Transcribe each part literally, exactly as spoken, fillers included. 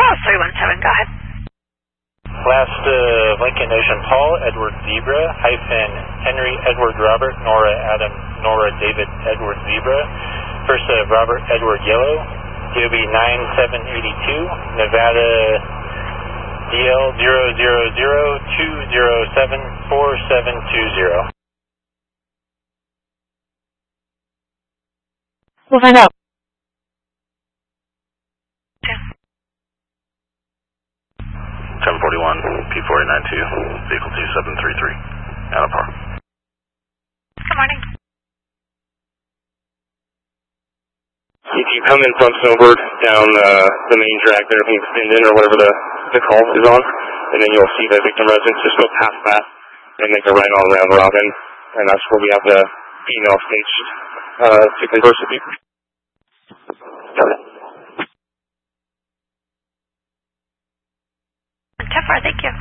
three one seven, go ahead. Last uh, Lincoln Ocean Paul, Edward Zebra, hyphen Henry Edward Robert, Nora Adam, Nora David Edward Zebra. First uh, Robert Edward Yellow, D O B nine seven eight two, Nevada D L zero zero zero two zero seven four seven two zero. We'll find out. ten forty-one, P four eight nine two, vehicle two seven three three, Anapar. Good morning. If you come in from Snowbird down uh, the main drag there, being extended in or whatever the, the call is on, and then you'll see the victim residence, just go past that and make a right on round robin, and that's where we have the female staged uh, to converse with you. Got it. ten four, thank you.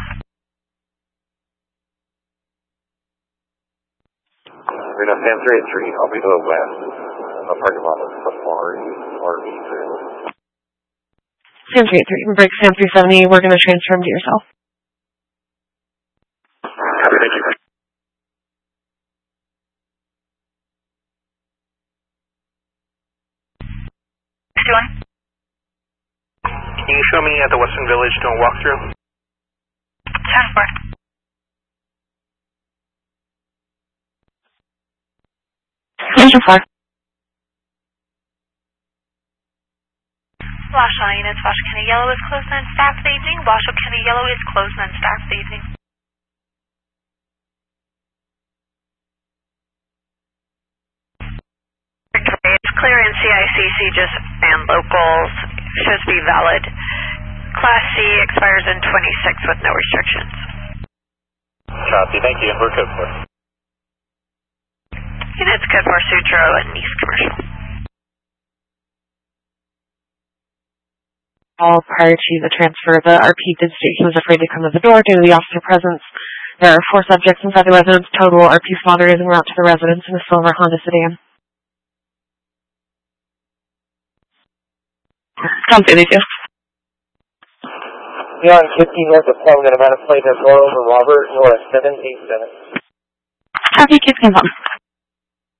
We're not Sam three eight three, I'll be to the west. The parking lot is Safari R V trailer. Sam three eight three, break Sam three seventy, we're going to transfer him to yourself. Copy, thank you. sixty-one. Can you show me at the Western Village doing a walkthrough? ten four. ten four. Washoe units, Washoe County Yellow is closed on staff this evening. Washoe County Yellow is closed on staff this evening. It's clear in C I C C just and locals. Should be valid. Class C expires in twenty-six with no restrictions. Copy, thank you. We're code four. Units code four Sutro and East Commercial. All prior to the transfer, the R P did state he was afraid to come to the door due to the officer presence. There are four subjects inside the residence. Total R P spotted is en route to the residence in a silver Honda sedan. Sounds good, too. Beyond fifteen north of Plum, Nevada plate has roll over Robert, Nora seven eight seven. Copy, kids can come.